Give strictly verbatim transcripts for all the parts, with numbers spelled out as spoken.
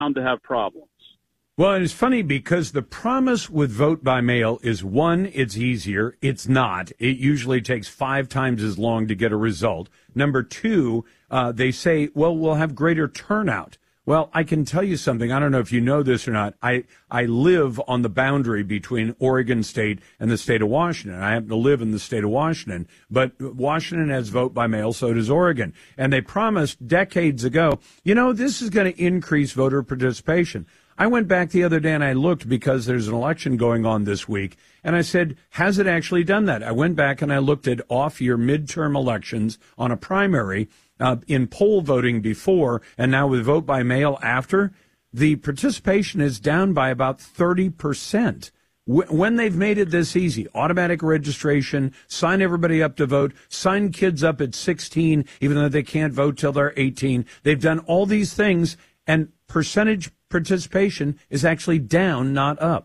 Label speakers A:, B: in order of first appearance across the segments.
A: bound to have problems.
B: Well, and it's funny because the promise with vote by mail is, one, it's easier. It's not. It usually takes five times as long to get a result. Number two, uh, they say, well, we'll have greater turnout. Well, I can tell you something. I don't know if you know this or not. I, I live on the boundary between Oregon State and the state of Washington. I happen to live in the state of Washington, but Washington has vote by mail, so does Oregon. And they promised decades ago, you know, this is going to increase voter participation. I went back the other day and I looked because there's an election going on this week, and I said, has it actually done that? I went back and I looked at off-year midterm elections on a primary uh, in poll voting before, and now with vote by mail after. The participation is down by about thirty percent. When they've made it this easy, automatic registration, sign everybody up to vote, sign kids up at sixteen, even though they can't vote till they're eighteen. They've done all these things, and percentage participation is actually down, not up.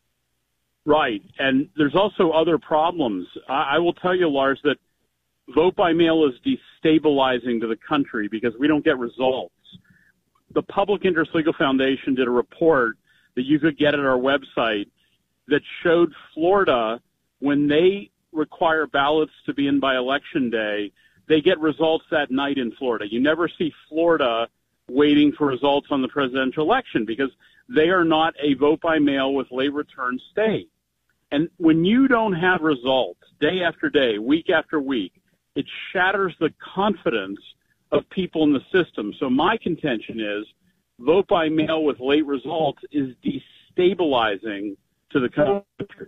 A: Right. And there's also other problems. I, I will tell you, Lars, that vote by mail is destabilizing to the country because we don't get results. The Public Interest Legal Foundation did a report that you could get at our website that showed Florida, when they require ballots to be in by Election Day, they get results that night in Florida. You never see Florida waiting for results on the presidential election because they are not a vote by mail with late return state. And when you don't have results day after day, week after week, it shatters the confidence of people in the system. So my contention is vote by mail with late results is destabilizing to the country.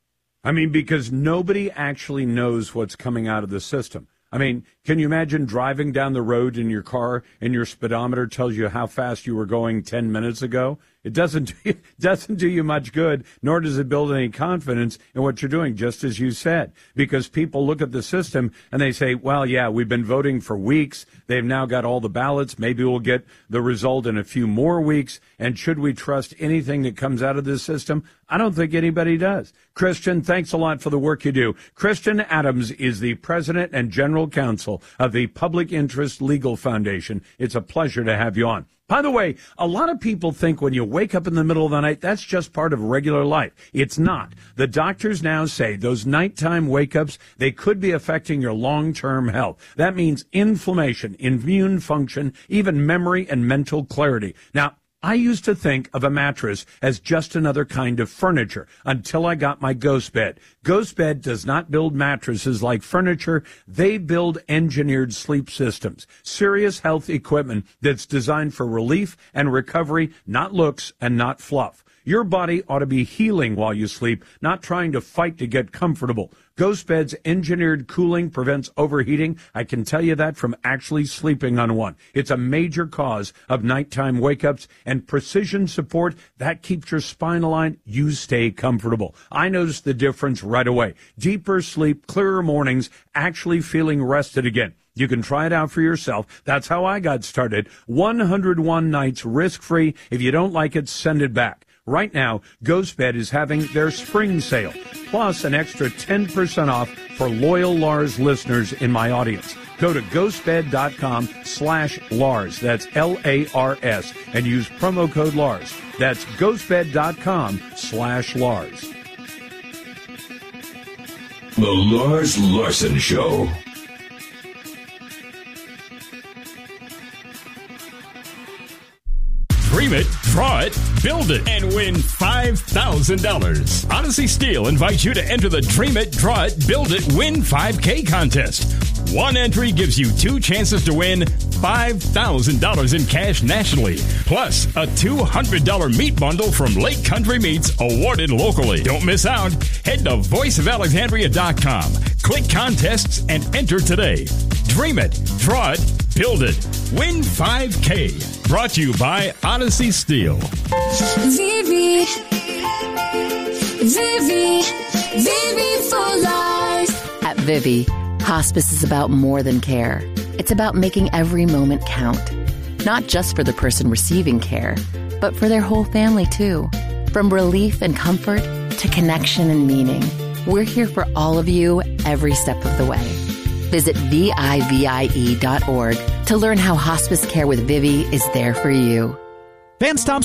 B: I mean, because nobody actually knows what's coming out of the system. I mean, can you imagine driving down the road in your car and your speedometer tells you how fast you were going ten minutes ago? It doesn't do you, doesn't do you much good, nor does it build any confidence in what you're doing, just as you said, because people look at the system and they say, well, yeah, we've been voting for weeks. They've now got all the ballots. Maybe we'll get the result in a few more weeks. And should we trust anything that comes out of this system? I don't think anybody does. Christian, thanks a lot for the work you do. Christian Adams is the president and general counsel of the Public Interest Legal Foundation. It's a pleasure to have you on. By the way, a lot of people think when you wake up in the middle of the night, that's just part of regular life. It's not. The doctors now say those nighttime wake-ups, they could be affecting your long-term health. That means inflammation, immune function, even memory and mental clarity. Now, I used to think of a mattress as just another kind of furniture until I got my Ghost Bed. Ghost Bed does not build mattresses like furniture. They build engineered sleep systems, serious health equipment that's designed for relief and recovery, not looks and not fluff. Your body ought to be healing while you sleep, not trying to fight to get comfortable. Ghost Bed's engineered cooling prevents overheating. I can tell you that from actually sleeping on one. It's a major cause of nighttime wake-ups, and precision support, that keeps your spine aligned. You stay comfortable. I noticed the difference right away. Deeper sleep, clearer mornings, actually feeling rested again. You can try it out for yourself. That's how I got started. one hundred one nights risk-free. If you don't like it, send it back. Right now, Ghost Bed is having their spring sale, plus an extra ten percent off for loyal Lars listeners in my audience. Go to ghostbed.com slash Lars, that's L A R S, and use promo code Lars. That's ghostbed.com slash Lars.
C: The Lars Larson Show.
D: Dream it, draw it, build it, and win five thousand dollars. Odyssey Steel invites you to enter the Dream it, draw it, build it, win five K contest. One entry gives you two chances to win five thousand dollars in cash nationally, plus a two hundred dollars meat bundle from Lake Country Meats awarded locally. Don't miss out. Head to voice of alexandria dot com. Click contests and enter today. Dream it, draw it, build it, win five K. Brought to you by Odyssey Steel.
E: Vivi, Vivi, Vivi for life.
F: At Vivi, hospice is about more than care. It's about making every moment count. Not just for the person receiving care, but for their whole family too. From relief and comfort to connection and meaning. We're here for all of you every step of the way. Visit V I V I E dot org to learn how hospice care with Vivi is there for you.
G: Van Stomp